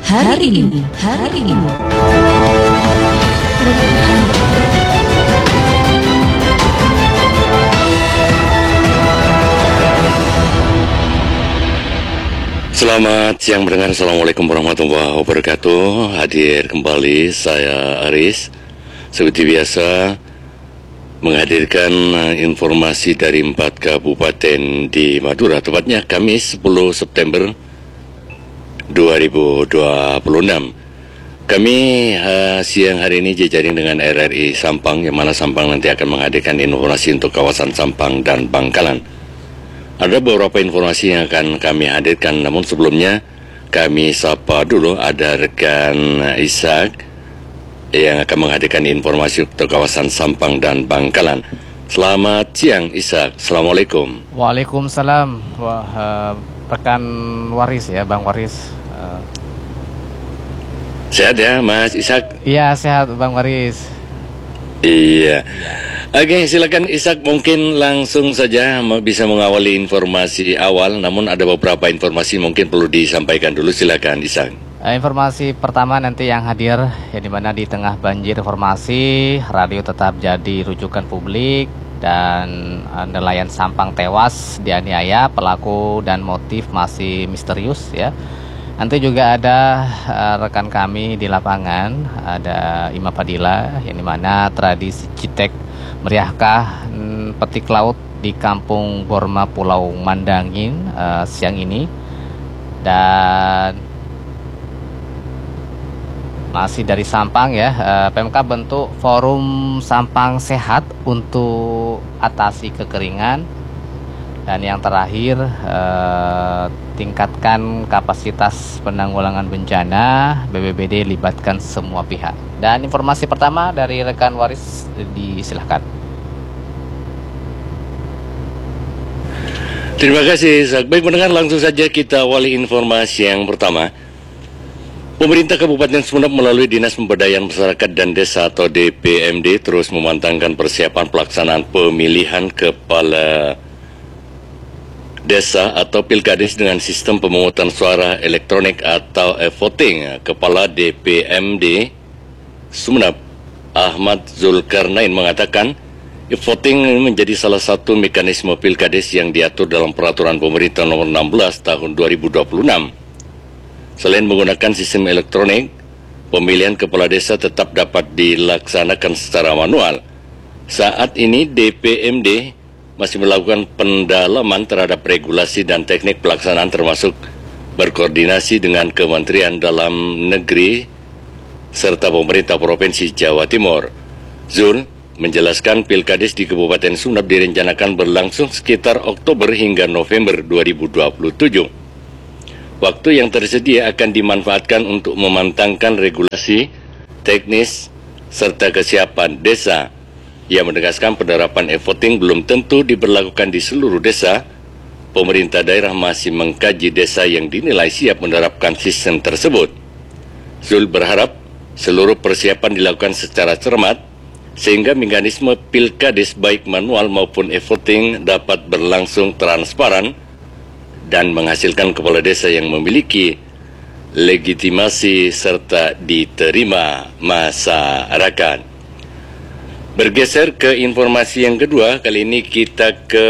hari ini. Selamat siang pendengar, Assalamualaikum warahmatullahi wabarakatuh. Hadir kembali saya Aris, seperti biasa menghadirkan informasi dari 4 kabupaten di Madura, tepatnya Kamis 10 September 2026. Kami siang hari ini jejaring dengan RRI Sampang, yang mana Sampang nanti akan menghadirkan informasi untuk kawasan Sampang dan Bangkalan. Ada beberapa informasi yang akan kami hadirkan, namun sebelumnya kami sapa dulu ada rekan Ishak yang akan menghadirkan informasi untuk kawasan Sampang dan Bangkalan. Selamat siang Ishak, Assalamualaikum. Waalaikumsalam, rekan Waris ya, Bang Waris. Sehat ya Mas Ishak? Iya sehat Bang Waris. Iya. Oke, silakan Ishak, mungkin langsung saja bisa mengawali informasi awal, namun ada beberapa informasi mungkin perlu disampaikan dulu. Silakan Ishak. Informasi pertama nanti yang hadir, ya, di mana di tengah banjir informasi, radio tetap jadi rujukan publik dan nelayan Sampang tewas dianiaya, pelaku dan motif masih misterius ya. Nanti juga ada rekan kami di lapangan, ada Ima Fadila, yang dimana tradisi Citek meriahkah petik laut di Kampung Borma Pulau Mandangin siang ini. Dan masih dari Sampang ya, PMK bentuk forum Sampang sehat untuk atasi kekeringan. Dan yang terakhir, tingkatkan kapasitas penanggulangan bencana, BPBD libatkan semua pihak. Dan informasi pertama dari rekan Waris, disilahkan. Terima kasih Ishak. Baik mendengar, langsung saja kita awali informasi yang pertama. Pemerintah Kabupaten Sumeneb melalui Dinas Pemberdayaan Masyarakat dan Desa atau DPMD terus memantangkan persiapan pelaksanaan pemilihan kepala desa atau pilkades dengan sistem pemungutan suara elektronik atau e-voting. Kepala DPMD Sumeneb Ahmad Zulkarnain mengatakan e-voting menjadi salah satu mekanisme pilkades yang diatur dalam peraturan pemerintah nomor 16 tahun 2026. Selain menggunakan sistem elektronik, pemilihan kepala desa tetap dapat dilaksanakan secara manual. Saat ini DPMD masih melakukan pendalaman terhadap regulasi dan teknik pelaksanaan, termasuk berkoordinasi dengan Kementerian Dalam Negeri serta pemerintah Provinsi Jawa Timur. Zul menjelaskan pilkades di Kabupaten Sumeneb direncanakan berlangsung sekitar Oktober hingga November 2027. Waktu yang tersedia akan dimanfaatkan untuk memantangkan regulasi, teknis, serta kesiapan desa. Ia menegaskan penerapan e-voting belum tentu diberlakukan di seluruh desa. Pemerintah daerah masih mengkaji desa yang dinilai siap menerapkan sistem tersebut. Zul berharap seluruh persiapan dilakukan secara cermat, sehingga mekanisme pilkades baik manual maupun e-voting dapat berlangsung transparan dan menghasilkan kepala desa yang memiliki legitimasi serta diterima masyarakat. Bergeser ke informasi yang kedua, kali ini kita ke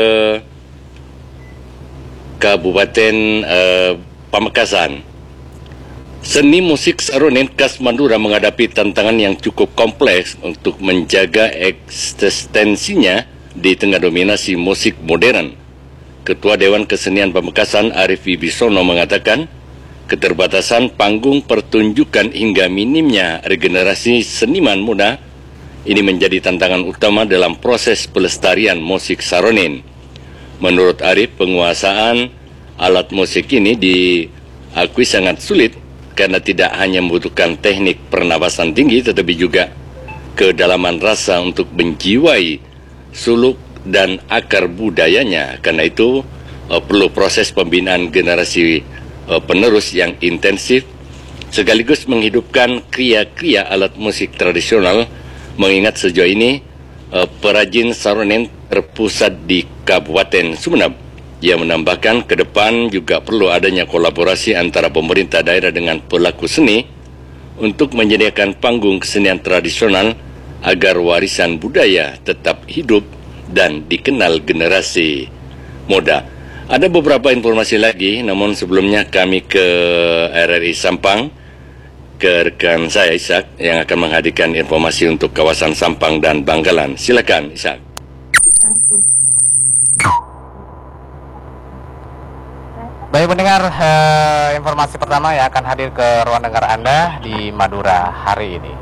Kabupaten Pamekasan. Seni musik saronen khas Madura menghadapi tantangan yang cukup kompleks untuk menjaga eksistensinya di tengah dominasi musik modern. Ketua Dewan Kesenian Pamekasan Arif Wibisono mengatakan, keterbatasan panggung pertunjukan hingga minimnya regenerasi seniman muda ini menjadi tantangan utama dalam proses pelestarian musik saronen. Menurut Arif, penguasaan alat musik ini diakui sangat sulit karena tidak hanya membutuhkan teknik pernapasan tinggi, tetapi juga kedalaman rasa untuk menjiwai suluk dan akar budayanya. Karena itu perlu proses pembinaan generasi penerus yang intensif, sekaligus menghidupkan kria-kria alat musik tradisional, mengingat sejauh ini perajin saronen terpusat di Kabupaten Sumeneb. Ia menambahkan ke depan juga perlu adanya kolaborasi antara pemerintah daerah dengan pelaku seni untuk menyediakan panggung kesenian tradisional agar warisan budaya tetap hidup dan dikenal generasi muda. Ada beberapa informasi lagi, namun sebelumnya kami ke RRI Sampang, ke rekan saya Ishak yang akan menghadirkan informasi untuk kawasan Sampang dan Bangkalan. Silakan Ishak. Baik pendengar, informasi pertama yang akan hadir ke ruang dengar Anda di Madura hari ini.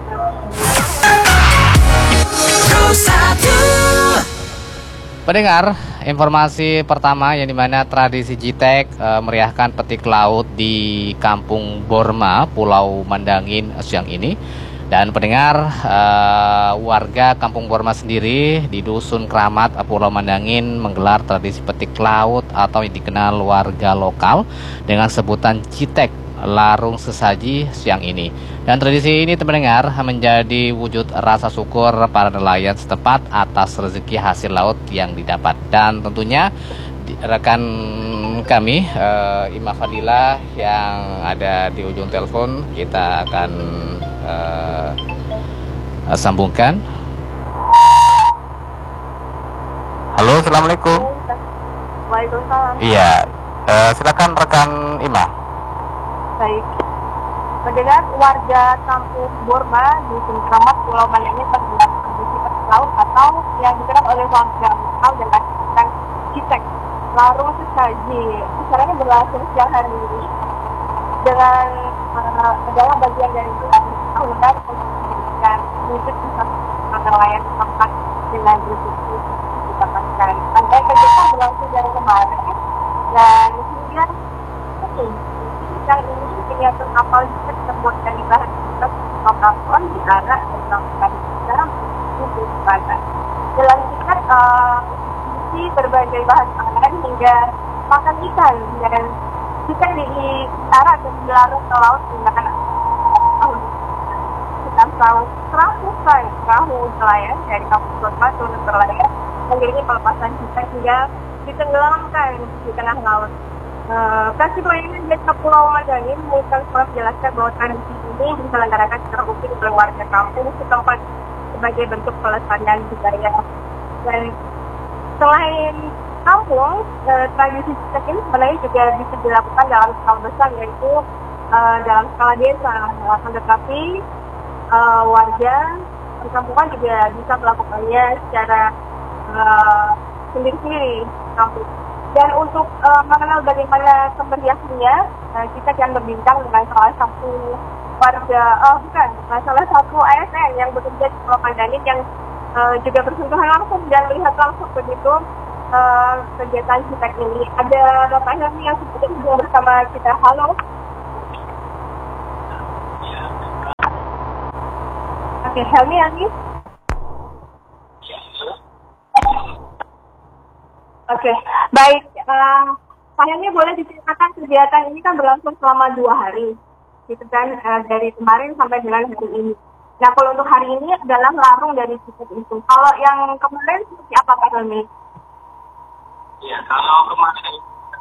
Pendengar, informasi pertama yang dimana tradisi Jitek meriahkan petik laut di Kampung Borma, Pulau Mandangin siang ini. Dan pendengar, warga Kampung Borma sendiri di Dusun Kramat, Pulau Mandangin menggelar tradisi petik laut atau yang dikenal warga lokal dengan sebutan Jitek, larung sesaji siang ini. Dan tradisi ini pendengar menjadi wujud rasa syukur para nelayan setempat atas rezeki hasil laut yang didapat. Dan tentunya rekan kami Ima Fadila yang ada di ujung telepon kita akan sambungkan. Halo, assalamualaikum. Waalaikumsalam. Iya, silakan rekan Ima. Baik. Pendengar, warga Kampung Borma di Kramat, Pulau Mandangin tergelar tradisi petik laut atau yang dikenal oleh warga lokal dengan sebutan Jitek, larung sesaji. Acaranya berlangsung siang hari ini dengan adalah bagian dari undang dan wujud nelayan setempat dengan rezeki didapatkan. Rangkaian kegiatan berlangsung dari kemarin dan hingga siang ini miniatur kapal Jitek terbuat dari bahan bekas kapal diarak dan melakukan dalam tubuh badan. Dalam Jitek isi berbagai bahan pangan hingga makan ikan dan Jitek diarak dan dilarung ke laut menggunakan perahu nelayan dari Kampung Borma turun berlayar mengiringi pelepasan Jitek hingga ditenggelamkan di tengah laut. Kasih Pelayanan Desa Pulau Mandangin menjelaskan bahwa tradisi ini diselenggarakan secara rutin oleh warga kampung setempat sebagai bentuk pelestarian budaya. Dan selain kampung, tradisi Jitek ini sebenarnya juga bisa dilakukan dalam skala besar, yaitu dalam skala desa. Tetapi warga perkampungan juga bisa melakukannya secara sendiri-sendiri kampung. Dan untuk mengenal bagaimana kemeriahannya, kita akan berbincang dengan salah satu warga, salah satu ASN yang bekerja di Pulau Mandangin yang juga bersentuhan langsung dan melihat langsung begitu kegiatan Jitek ini. Ada Bapak Helmi yang sudah bersama kita. Halo. Oke, Helmi. Oke, baik. Pak Helmi, boleh diceritakan kegiatan ini kan berlangsung selama 2 hari, gitu kan, dari kemarin sampai dengan hari ini. Nah, kalau untuk hari ini adalah larung dari Jitek itu. Kalau yang kemarin seperti apa, Pak Helmi? Ya, kalau kemarin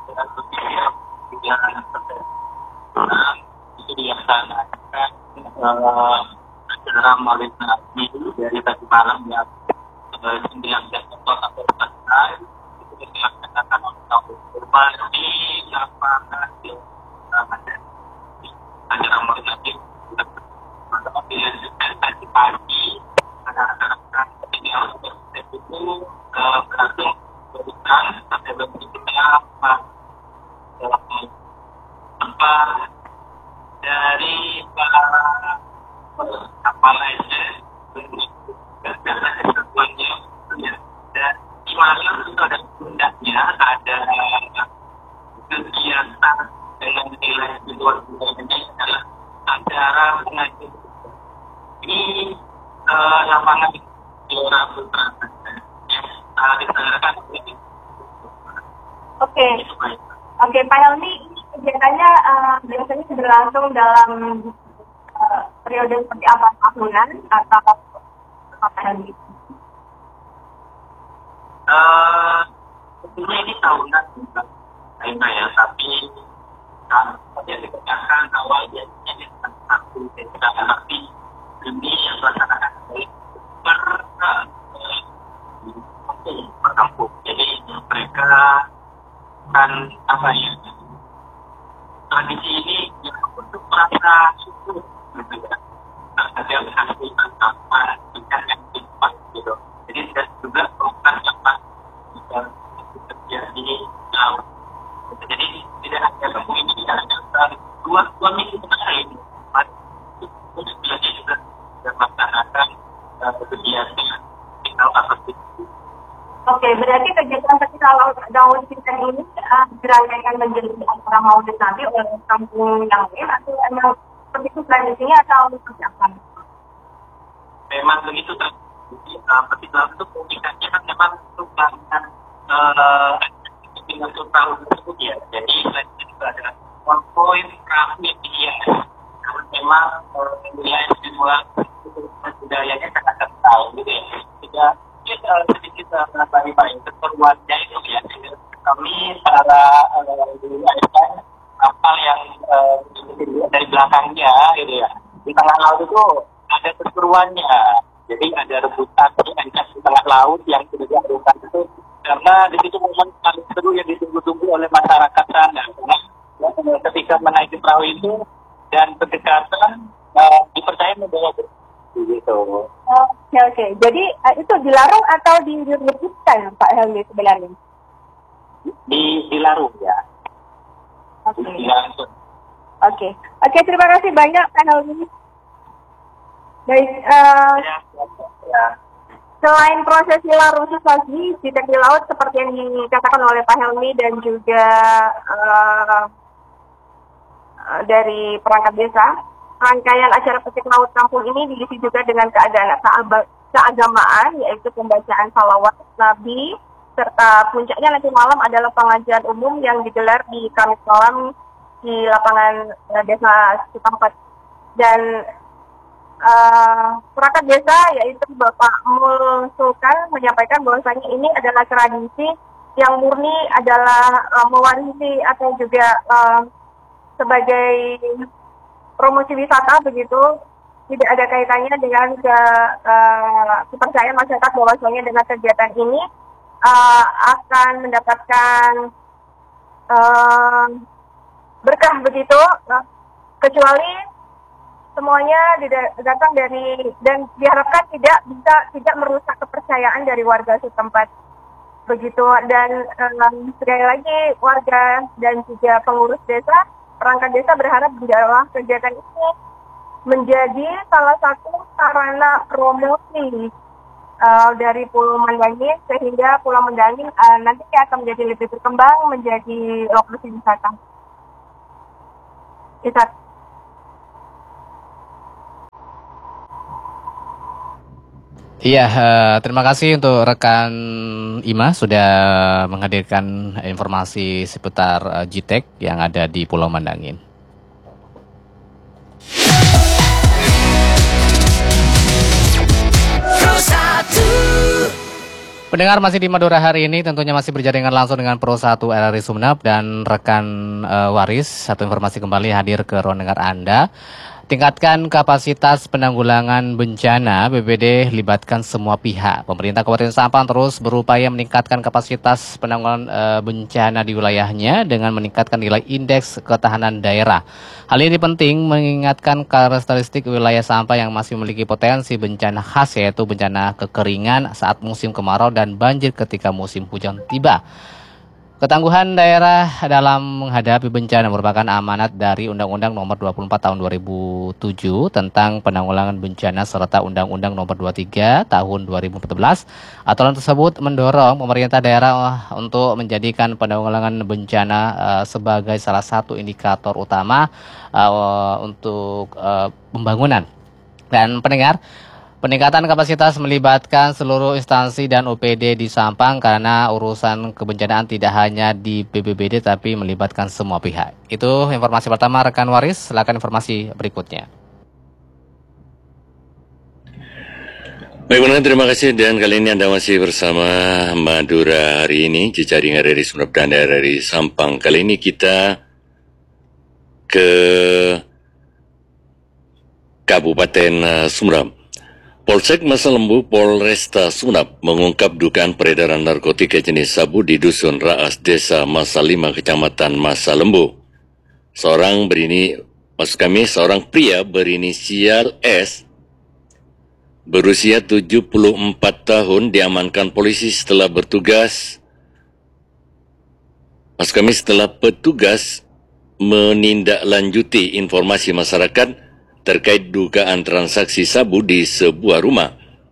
itu dilaksanakan acara maulid nabi dari tadi malam ya 9 September sampai 14 itu dilaksanakan oleh Kampung Borma di lapangan di acara maulid nabi tadi pagi anak-anak yang itu berlangsung berbukan sampai berbuka dari para kapal aja semuanya dan di malam itu ada pundaknya ada kegiatan dengan nilai di luar ini adalah acara pengajian di lapangan Gelora Putra yang diselenggarakan ini. Oke, Pak Helmi, kegiatannya biasanya berlangsung dalam periode seperti apa, tahunan atau apa lagi? sebetulnya ini tahunan bukan ya, tapi yang dikerjakan awalnya ini satu desa, tapi ini yang dilaksanakan baik per kampung. Jadi mereka kan apa ya, tradisi ini ya, untuk merasa syukur gitu ya. Ada yang menghasilkan apa yang cepat gitu. Jadi dan juga program cepat bisa terjadi. Jadi tidak hanya kamu ini tidak hanya dua minggu terakhir ini, itu juga melaksanakan kegiatan signal seperti itu. Oke, berarti kegiatan ketika daun cinta ini dirangkaikan menjadi antara Maulid Nabi oleh kampung yang lain atau emang seperti itu tradisinya atau seperti apa? Memang begitu ketika itu komunikasinya kan memang untuk melakukan dengan tahun tersebut ya. Jadi itu adalah poin perahu yang dia memang nilai individual budayanya sangat kental gitu ya. Sedikit menambah keseruannya itu ya. Kami secara ASN kapal yang dari belakangnya gitu ya. Di tengah laut itu ada keseruannya. Jadi ada rebutan di tengah laut yang sudah diadukan itu, karena di situ momen paling seru yang ditunggu-tunggu oleh masyarakat sana. Karena ketika menaiki perahu itu dan berdekatan dipercaya membawa gitu. Oke. Jadi itu dilarang atau direbutkan Pak Helmi sebenarnya? Dilarung ya. Oke. Dilarung. Oke, terima kasih banyak Pak Helmi. Baik, Ya. selain prosesi larung sesaji di tepi laut seperti yang dikatakan oleh Pak Helmi dan juga dari perangkat desa, rangkaian acara petik laut kampung ini diisi juga dengan keagamaan, yaitu pembacaan salawat Nabi, serta puncaknya nanti malam adalah pengajian umum yang digelar di Kamis malam di lapangan desa setempat. Dan perangkat desa yaitu Bapak Mul Sulkan menyampaikan bahwasanya ini adalah tradisi yang murni adalah mewarisi atau juga sebagai promosi wisata begitu, tidak ada kaitannya dengan kepercayaan masyarakat bahwasanya dengan kegiatan ini akan mendapatkan berkah begitu, kecuali semuanya datang dari dan diharapkan tidak merusak kepercayaan dari warga setempat begitu. Dan sekali lagi warga dan juga pengurus desa, perangkat desa berharap bahwa kegiatan ini menjadi salah satu sarana promosi dari Pulau Mandangin, sehingga Pulau Mandangin nanti akan menjadi lebih berkembang menjadi lokasi wisata. Iya, terima kasih untuk rekan Ima sudah menghadirkan informasi seputar GTEC yang ada di Pulau Mandangin. Pendengar masih di Madura hari ini tentunya masih berjaringan langsung dengan Pro 1 RRI Sumeneb dan rekan Waris. Satu informasi kembali hadir ke ruang dengar Anda. Tingkatkan kapasitas penanggulangan bencana, BPBD libatkan semua pihak. Pemerintah Kabupaten Sampang terus berupaya meningkatkan kapasitas penanggulangan bencana di wilayahnya dengan meningkatkan nilai indeks ketahanan daerah. Hal ini penting mengingatkan karakteristik wilayah Sampang yang masih memiliki potensi bencana khas, yaitu bencana kekeringan saat musim kemarau dan banjir ketika musim hujan tiba. Ketangguhan daerah dalam menghadapi bencana merupakan amanat dari Undang-Undang Nomor 24 Tahun 2007 tentang Penanggulangan Bencana serta Undang-Undang Nomor 23 Tahun 2014. Aturan tersebut mendorong pemerintah daerah untuk menjadikan penanggulangan bencana sebagai salah satu indikator utama untuk pembangunan. Dan pendengar, peningkatan kapasitas melibatkan seluruh instansi dan OPD di Sampang karena urusan kebencanaan tidak hanya di BPBD tapi melibatkan semua pihak. Itu informasi pertama rekan Waris, silakan informasi berikutnya. Baik, benar, terima kasih. Dan kali ini Anda masih bersama Madura hari ini, jejaring RRI Sumeneb dan RRI Sampang. Kali ini kita ke Kabupaten Sumeneb. Polsek Masa Lembu Polresta Sumeneb mengungkap dugaan peredaran narkotika jenis sabu di Dusun Raas, Desa Masa Lima, Kecamatan Masa Lembu. Seorang pria berinisial S berusia 74 tahun diamankan polisi setelah petugas menindaklanjuti informasi masyarakat terkait dugaan transaksi sabu di sebuah rumah.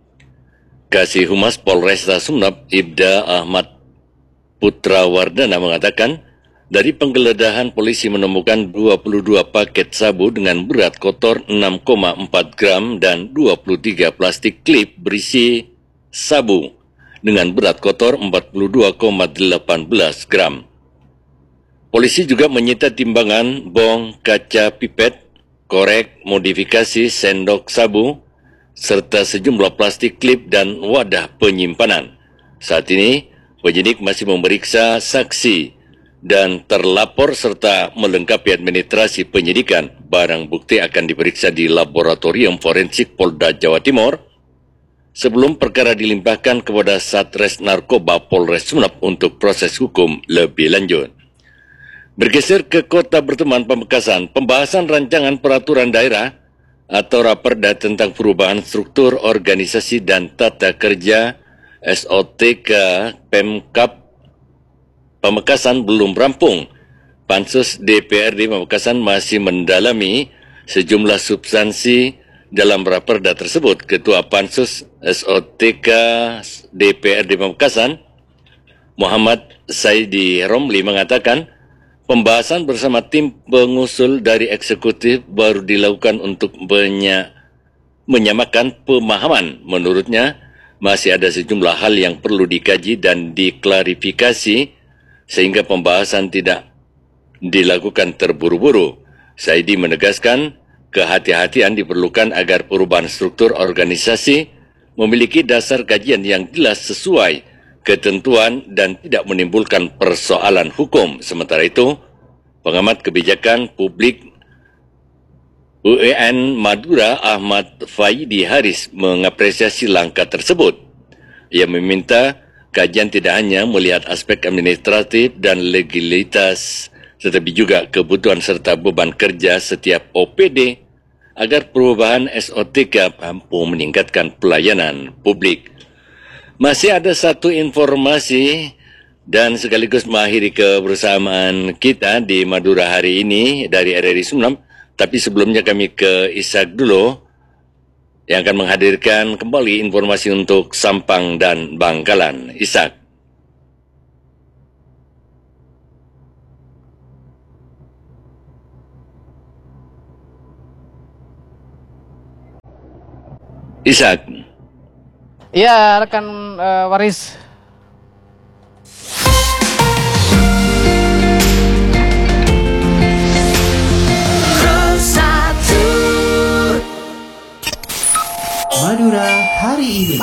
Kasih Humas Polresta Sumeneb, Ibda Ahmad Putrawardana mengatakan, dari penggeledahan polisi menemukan 22 paket sabu dengan berat kotor 6,4 gram dan 23 plastik klip berisi sabu dengan berat kotor 42,18 gram. Polisi juga menyita timbangan, bong, kaca pipet, korek, modifikasi, sendok sabu, serta sejumlah plastik klip dan wadah penyimpanan. Saat ini, penyidik masih memeriksa saksi dan terlapor serta melengkapi administrasi penyidikan. Barang bukti akan diperiksa di Laboratorium Forensik Polda Jawa Timur sebelum perkara dilimpahkan kepada Satres Narkoba Polres Sumeneb untuk proses hukum lebih lanjut. Bergeser ke Kota Berteman Pamekasan, pembahasan rancangan peraturan daerah atau Raperda tentang perubahan struktur organisasi dan tata kerja SOTK Pemkab Pamekasan belum rampung. Pansus DPRD Pamekasan masih mendalami sejumlah substansi dalam raperda tersebut. Ketua Pansus SOTK DPRD Pamekasan, Muhammad Saidi Romli, mengatakan pembahasan bersama tim pengusul dari eksekutif baru dilakukan untuk menyamakan pemahaman. Menurutnya, masih ada sejumlah hal yang perlu dikaji dan diklarifikasi sehingga pembahasan tidak dilakukan terburu-buru. Saidi menegaskan kehati-hatian diperlukan agar perubahan struktur organisasi memiliki dasar kajian yang jelas sesuai ketentuan dan tidak menimbulkan persoalan hukum. Sementara itu, pengamat kebijakan publik UEN Madura Ahmad Faidi Haris mengapresiasi langkah tersebut. Ia meminta kajian tidak hanya melihat aspek administratif dan legalitas, tetapi juga kebutuhan serta beban kerja setiap OPD agar perubahan SOTK mampu meningkatkan pelayanan publik. Masih ada satu informasi dan sekaligus mengakhiri kebersamaan kita di Madura hari ini dari RRI Sumeneb. Tapi sebelumnya kami ke Ishak dulu yang akan menghadirkan kembali informasi untuk Sampang dan Bangkalan. Ishak. Ishak. Iya, rekan Waris. Madura hari ini.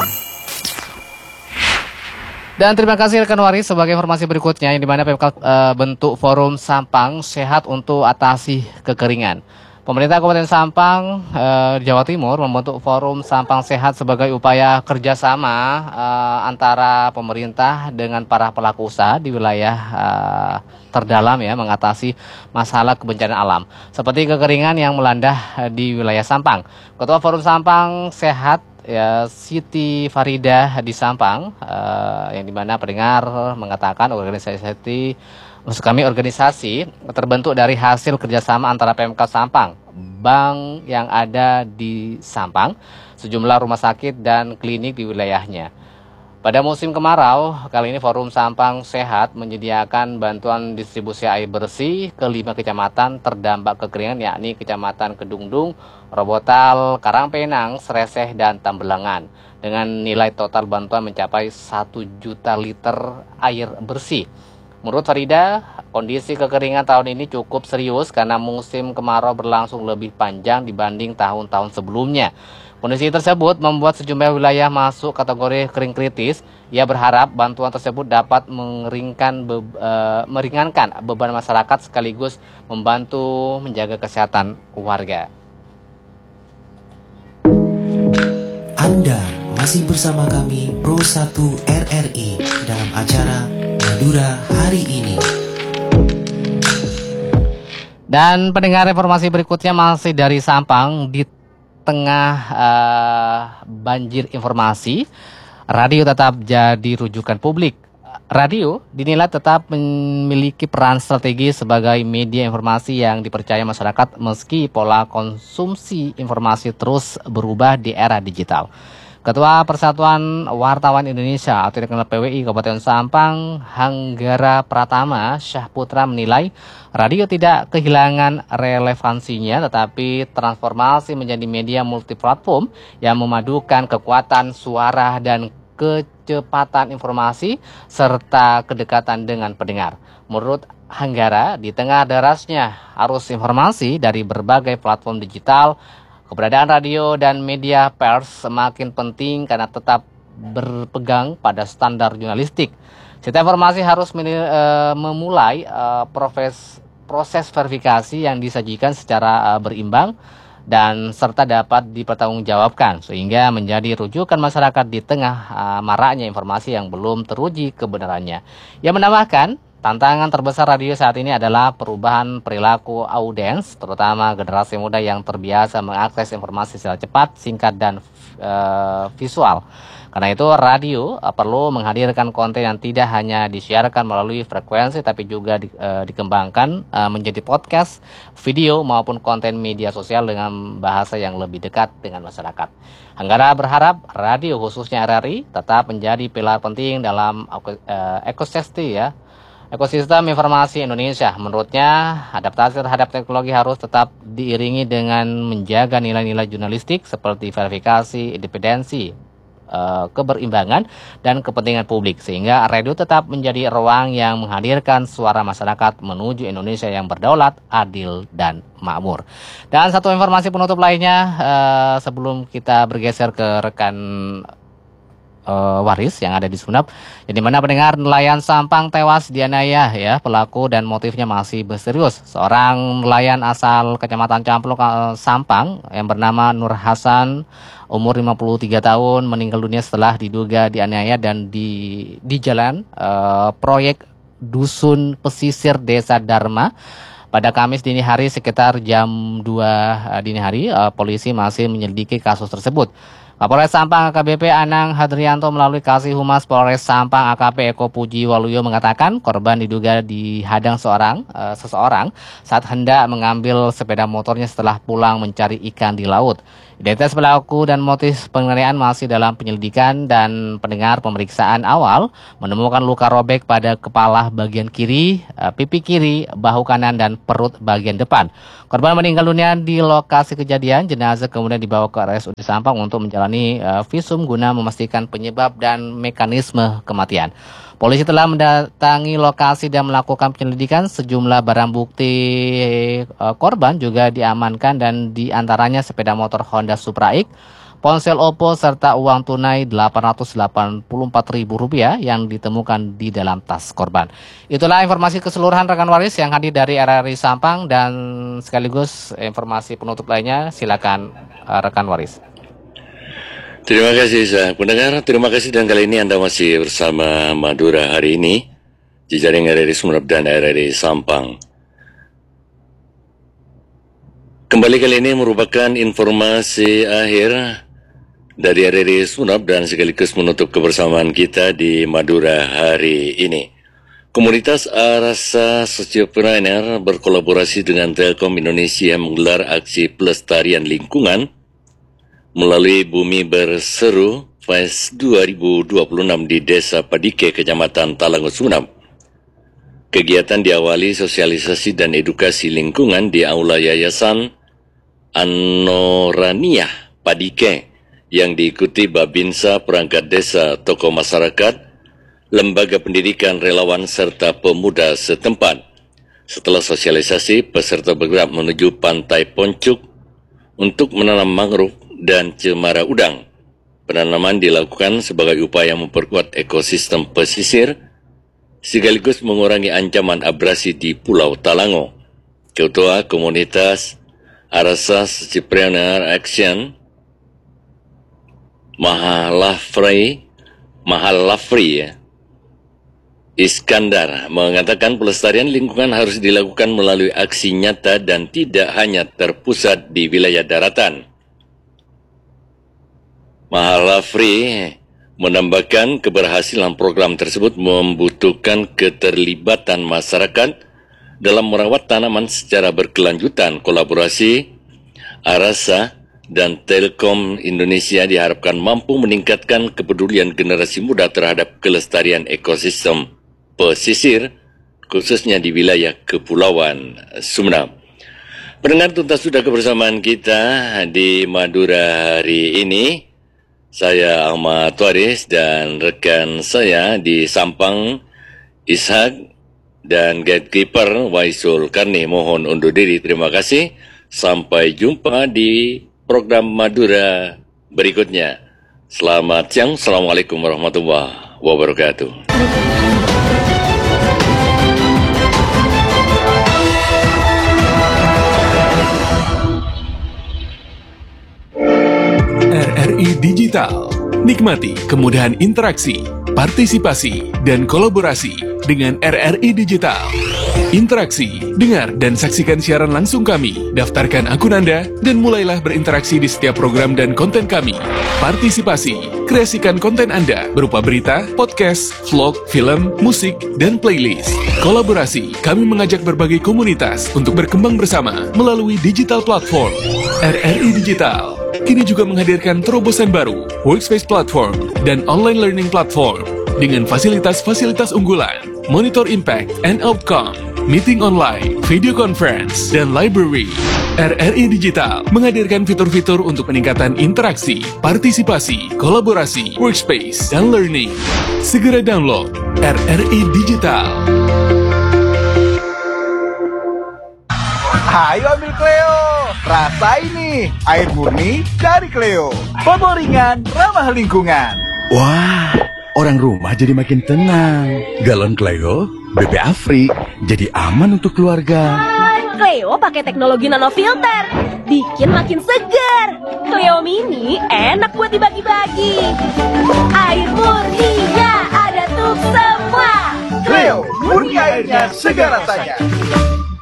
Dan terima kasih rekan Waris. Sebagai informasi berikutnya, yang dimana Pemkab bentuk forum Sampang sehat untuk atasi kekeringan. Pemerintah Kabupaten Sampang, Jawa Timur membentuk forum Sampang sehat sebagai upaya kerjasama antara pemerintah dengan para pelaku usaha di wilayah terdalam ya, mengatasi masalah kebencanaan alam seperti kekeringan yang melanda di wilayah Sampang. Ketua Forum Sampang Sehat ya, Siti Farida di Sampang, yang dimana pendengar mengatakan organisasi terbentuk dari hasil kerjasama antara Pemkab Sampang, bank yang ada di Sampang, sejumlah rumah sakit dan klinik di wilayahnya. Pada musim kemarau, kali ini Forum Sampang Sehat menyediakan bantuan distribusi air bersih ke 5 kecamatan terdampak kekeringan, yakni Kecamatan Kedungdung, Robotal, Karangpenang, Sreseh, dan Tambelangan. Dengan nilai total bantuan mencapai 1 juta liter air bersih. Menurut Farida, kondisi kekeringan tahun ini cukup serius karena musim kemarau berlangsung lebih panjang dibanding tahun-tahun sebelumnya. Kondisi tersebut membuat sejumlah wilayah masuk kategori kering kritis. Ia berharap bantuan tersebut dapat meringankan beban masyarakat sekaligus membantu menjaga kesehatan warga. Anda masih bersama kami Pro 1 RRI dalam acara Madura Hari Ini. Dan pendengar, informasi berikutnya masih dari Sampang. Di tengah banjir informasi, radio tetap jadi rujukan publik. Radio dinilai tetap memiliki peran strategis sebagai media informasi yang dipercaya masyarakat meski pola konsumsi informasi terus berubah di era digital. Ketua Persatuan Wartawan Indonesia atau dikenal PWI Kabupaten Sampang, Hanggara Pratama Syahputra menilai radio tidak kehilangan relevansinya, tetapi transformasi menjadi media multiplatform yang memadukan kekuatan suara dan kecepatan informasi serta kedekatan dengan pendengar. Menurut Hanggara, di tengah derasnya arus informasi dari berbagai platform digital, keberadaan radio dan media pers semakin penting karena tetap berpegang pada standar jurnalistik. Setiap informasi harus memulai proses verifikasi yang disajikan secara berimbang dan serta dapat dipertanggungjawabkan sehingga menjadi rujukan masyarakat di tengah maraknya informasi yang belum teruji kebenarannya. Ia menambahkan, tantangan terbesar radio saat ini adalah perubahan perilaku audiens, terutama generasi muda yang terbiasa mengakses informasi secara cepat, singkat, dan visual. Karena itu, radio perlu menghadirkan konten yang tidak hanya disiarkan melalui frekuensi, tapi juga dikembangkan menjadi podcast, video, maupun konten media sosial dengan bahasa yang lebih dekat dengan masyarakat. Hanggara berharap radio, khususnya RRI, tetap menjadi pilar penting dalam ekosistem informasi Indonesia. Menurutnya, adaptasi terhadap teknologi harus tetap diiringi dengan menjaga nilai-nilai jurnalistik seperti verifikasi, independensi, keberimbangan, dan kepentingan publik, sehingga radio tetap menjadi ruang yang menghadirkan suara masyarakat menuju Indonesia yang berdaulat, adil, dan makmur. Dan satu informasi penutup lainnya, sebelum kita bergeser ke rekan Waris yang ada di Sumeneb, di mana pendengar nelayan Sampang tewas dianiaya ya, pelaku dan motifnya masih misterius. Seorang nelayan asal Kecamatan Camplok, Sampang yang bernama Nur Hasan, umur 53 tahun, meninggal dunia setelah diduga dianiaya dan di jalan proyek Dusun Pesisir Desa Dharma pada Kamis dini hari sekitar jam 2 dini hari. Polisi masih menyelidiki kasus tersebut. Kapolres Sampang AKBP Anang Hadrianto melalui Kasih Humas Polres Sampang AKP Eko Puji Waluyo mengatakan korban diduga dihadang seseorang saat hendak mengambil sepeda motornya setelah pulang mencari ikan di laut. Identitas pelaku dan motif penganiayaan masih dalam penyelidikan, dan pendengar pemeriksaan awal menemukan luka robek pada kepala bagian kiri, pipi kiri, bahu kanan, dan perut bagian depan. Korban meninggal dunia di lokasi kejadian. Jenazah kemudian dibawa ke RSUD Sampang untuk menjalani visum guna memastikan penyebab dan mekanisme kematian. Polisi telah mendatangi lokasi dan melakukan penyelidikan. Sejumlah barang bukti korban juga diamankan, dan diantaranya sepeda motor Honda Supra X, ponsel Oppo, serta uang tunai Rp884.000 yang ditemukan di dalam tas korban. Itulah informasi keseluruhan rekan Waris yang hadir dari RRI Sampang, dan sekaligus informasi penutup lainnya, silakan rekan Waris. Terima kasih, pendengar. Terima kasih, dan kali ini Anda masih bersama Madura Hari Ini, jejaring RRI Sumeneb dan RRI Sampang. Kembali kali ini merupakan informasi akhir dari RRI Sumeneb dan sekaligus menutup kebersamaan kita di Madura Hari Ini. Komunitas Arasa Sociopreneur berkolaborasi dengan Telkom Indonesia menggelar aksi pelestarian lingkungan melalui Bumi Berseru Fest 2026 di Desa Padike, Kecamatan Talangut, Sumeneb. Kegiatan diawali sosialisasi dan edukasi lingkungan di Aula Yayasan Anoraniah Padike yang diikuti Babinsa, perangkat desa, tokoh masyarakat, lembaga pendidikan, relawan, serta pemuda setempat. Setelah sosialisasi, peserta bergerak menuju Pantai Poncuk untuk menanam mangrove dan cemara udang. Penanaman dilakukan sebagai upaya memperkuat ekosistem pesisir, sekaligus mengurangi ancaman abrasi di Pulau Talango. Ketua Komunitas Arasa Entrepreneur Action Mahalafri Iskandar mengatakan pelestarian lingkungan harus dilakukan melalui aksi nyata dan tidak hanya terpusat di wilayah daratan. Mahalafri menambahkan keberhasilan program tersebut membutuhkan keterlibatan masyarakat dalam merawat tanaman secara berkelanjutan. Kolaborasi Arasa dan Telkom Indonesia diharapkan mampu meningkatkan kepedulian generasi muda terhadap kelestarian ekosistem pesisir, khususnya di wilayah Kepulauan Sumeneb. Pendengar, tuntas sudah kebersamaan kita di Madura hari ini. Saya Ahmad Waris dan rekan saya di Sampang, Ishak, dan gatekeeper Waisul Karni mohon undur diri. Terima kasih. Sampai jumpa di program Madura berikutnya. Selamat siang. Assalamualaikum warahmatullahi wabarakatuh. RRI Digital. Nikmati kemudahan interaksi, partisipasi, dan kolaborasi dengan RRI Digital. Interaksi, dengar, dan saksikan siaran langsung kami. Daftarkan akun Anda dan mulailah berinteraksi di setiap program dan konten kami. Partisipasi, kreasikan konten Anda berupa berita, podcast, vlog, film, musik, dan playlist. Kolaborasi, kami mengajak berbagai komunitas untuk berkembang bersama melalui digital platform. RRI Digital kini juga menghadirkan terobosan baru, workspace platform, dan online learning platform dengan fasilitas-fasilitas unggulan, monitor impact and outcome, meeting online, video conference, dan library. RRI Digital menghadirkan fitur-fitur untuk peningkatan interaksi, partisipasi, kolaborasi, workspace, dan learning. Segera download RRI Digital. Ayo ambil Cleo, rasain nih air murni dari Cleo. Bobo ringan, ramah lingkungan. Wah, orang rumah jadi makin tenang. Galon Cleo, BP Afri, jadi aman untuk keluarga. Cleo pakai teknologi nano filter, bikin makin segar. Cleo Mini enak buat dibagi-bagi. Air murninya ada untuk semua. Cleo, murni airnya segar rasanya.